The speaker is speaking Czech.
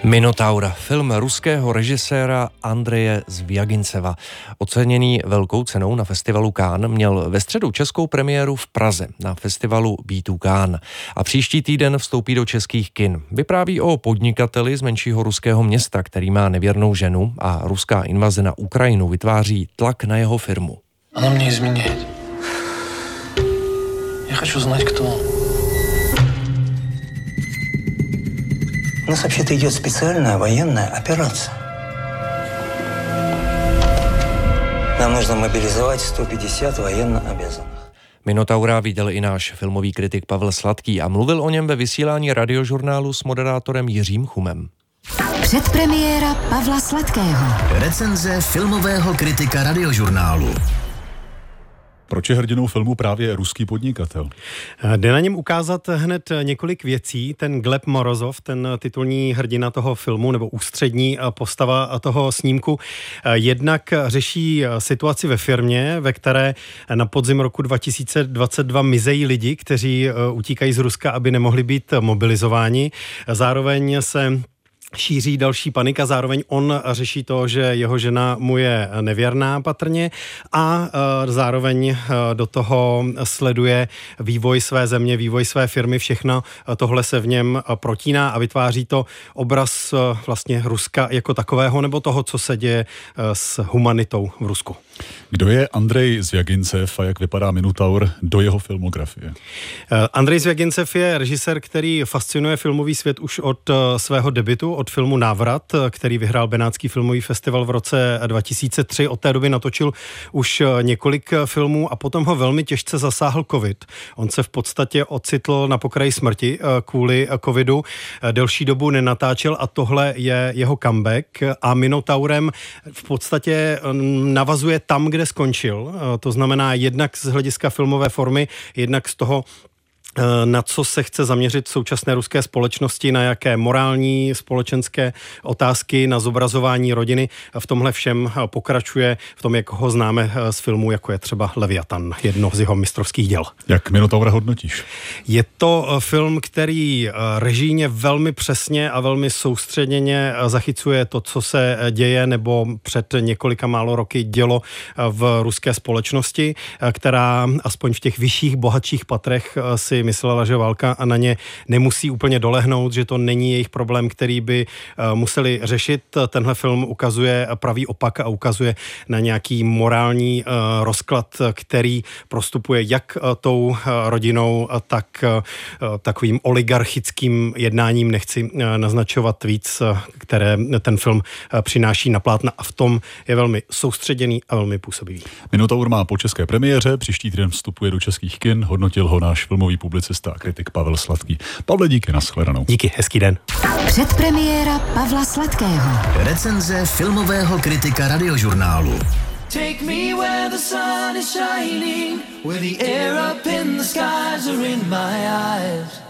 Minotaur, film ruského režiséra Andreje Zvěginceva. Oceněný velkou cenou na festivalu Cannes, měl ve středu českou premiéru v Praze na festivalu B2 Cannes a příští týden vstoupí do českých kin. Vypráví o podnikateli z menšího ruského města, který má nevěrnou ženu a ruská invaze na Ukrajinu vytváří tlak na jeho firmu. Ona mě изменяет. Já хочу знать, кто он. У нас вообще-то идет специальная военная операция. Нам нужно мобилизовать 150 военно обязанных. Minotaura viděl i náš filmový kritik Pavel Sladký a mluvil o něm ve vysílání Radiožurnálu s moderátorem Jiřím Chumem. Předpremiéra Pavla Sladkého. Recenze filmového kritika Radiožurnálu. Proč je hrdinou filmu právě ruský podnikatel? Jde na něm ukázat hned několik věcí. Ten Gleb Morozov, ten titulní hrdina toho filmu, nebo ústřední postava toho snímku, jednak řeší situaci ve firmě, ve které na podzim roku 2022 mizejí lidi, kteří utíkají z Ruska, aby nemohli být mobilizováni. Zároveň se šíří další panika, zároveň on řeší to, že jeho žena mu je nevěrná patrně a zároveň do toho sleduje vývoj své země, vývoj své firmy, všechno tohle se v něm protíná a vytváří to obraz vlastně Ruska jako takového nebo toho, co se děje s humanitou v Rusku. Kdo je Andrej Zvěgincev a jak vypadá Minotaur do jeho filmografie? Andrej Zvěgincev je režisér, který fascinuje filmový svět už od svého debutu, od filmu Návrat, který vyhrál Benátský filmový festival v roce 2003. Od té doby natočil už několik filmů a potom ho velmi těžce zasáhl covid. On se v podstatě ocitl na pokraji smrti kvůli covidu. Delší dobu nenatáčel a tohle je jeho comeback a Minotaurem v podstatě navazuje tam, kde skončil. To znamená jednak z hlediska filmové formy, jednak z toho, na co se chce zaměřit v současné ruské společnosti, na jaké morální, společenské otázky, na zobrazování rodiny. V tomhle všem pokračuje v tom, jak ho známe z filmů, jako je třeba Leviatan, jedno z jeho mistrovských děl. Jak Minotaura hodnotíš? Je to film, který režijně velmi přesně a velmi soustředěně zachycuje to, co se děje nebo před několika málo roky dělo v ruské společnosti, která aspoň v těch vyšších, bohatších patrech si myslela, že válka a na ně nemusí úplně dolehnout, že to není jejich problém, který by museli řešit. Tenhle film ukazuje pravý opak a ukazuje na nějaký morální rozklad, který prostupuje jak tou rodinou, tak takovým oligarchickým jednáním, nechci naznačovat víc, které ten film přináší na plátna a v tom je velmi soustředěný a velmi působivý. Minotaur má po české premiéře, příští týden vstupuje do českých kin, hodnotil ho náš filmový publicista a kritik Pavel Sladký. Pavle, díky, nashledanou. Díky, hezký den. Předpremiéra Pavla Sladkého. Recenze filmového kritika Radiožurnálu. Take me where the sun is shining, where the air up in the skies are in my eyes.